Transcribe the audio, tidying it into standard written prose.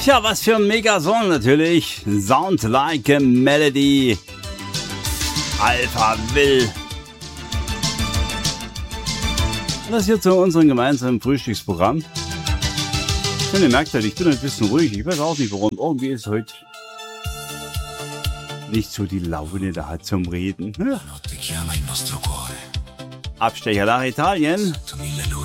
Tja, was für ein Mega-Song natürlich. Sound like a Melody. Alpha Will. Das hier zu unserem gemeinsamen Frühstücksprogramm. Wenn ihr merkt, ich bin ein bisschen ruhig. Ich weiß auch nicht warum. Irgendwie ist heute nicht so die Laune da zum Reden. Abstecher nach Italien.